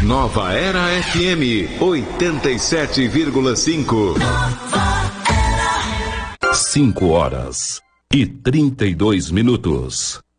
Nova Era FM 87,5. 5 horas e 32 minutos.